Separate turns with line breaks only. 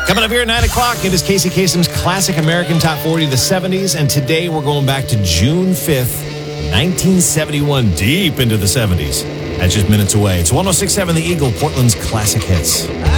Coming up here at 9 o'clock, it is Casey Kasem's Classic American Top 40 of the 70s. And today we're going back to June 5th, 1971, deep into the 70s. That's just minutes away. It's 106.7 The Eagle, Portland's classic hits.